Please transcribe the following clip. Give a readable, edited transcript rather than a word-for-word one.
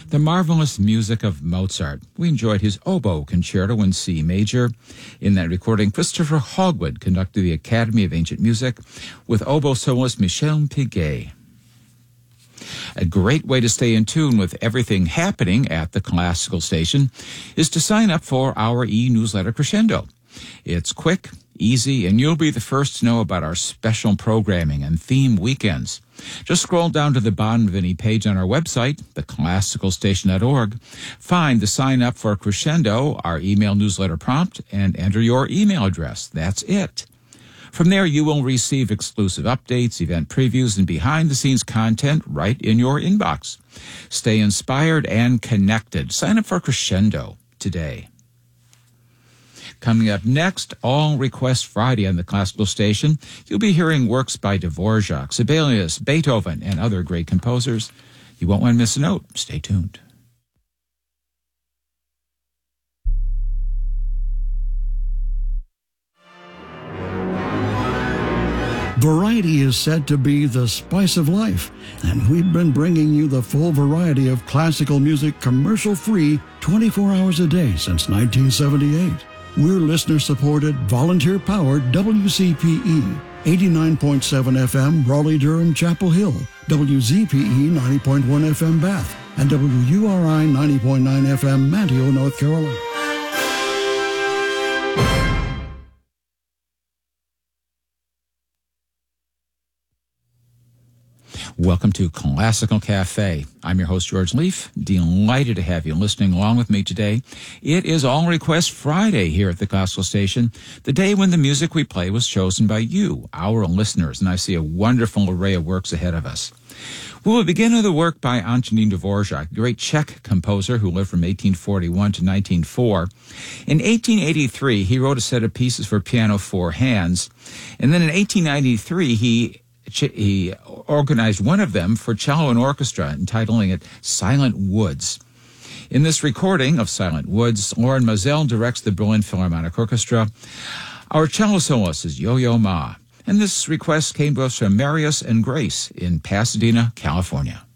the marvelous music of Mozart. We enjoyed his oboe concerto in C major. In that recording, Christopher Hogwood conducted the Academy of Ancient Music with oboe soloist Michel Piguet. A great way to stay in tune with everything happening at the Classical Station is to sign up for our e-newsletter Crescendo. It's quick, easy, and you'll be the first to know about our special programming and theme weekends. Just scroll down to the bottom of any page on our website, theclassicalstation.org. Find the Sign Up for Crescendo, our email newsletter prompt, and enter your email address. That's it. From there, you will receive exclusive updates, event previews, and behind-the-scenes content right in your inbox. Stay inspired and connected. Sign up for Crescendo today. Coming up next, All Request Friday on the Classical Station, you'll be hearing works by Dvorak, Sibelius, Beethoven, and other great composers. You won't want to miss a note. Stay tuned. Variety is said to be the spice of life, and we've been bringing you the full variety of classical music commercial-free 24 hours a day since 1978. We're listener-supported, volunteer-powered WCPE, 89.7 FM, Raleigh-Durham, Chapel Hill, WZPE 90.1 FM, Bath, and WURI 90.9 FM, Manteo, North Carolina. Welcome to Classical Cafe. I'm your host, George Leaf. Delighted to have you listening along with me today. It is All Request Friday here at the Classical Station, the day when the music we play was chosen by you, our listeners, and I see a wonderful array of works ahead of us. We will begin with a work by Antonín Dvorak, a great Czech composer who lived from 1841 to 1904. In 1883, he wrote a set of pieces for piano four hands, and then in 1893, he organized one of them for cello and orchestra, entitling it Silent Woods. In this recording of Silent Woods, Loren Maazel directs the Berlin Philharmonic Orchestra. Our cello soloist is Yo-Yo Ma, and this request came to us from Marius and Grace in Pasadena, California.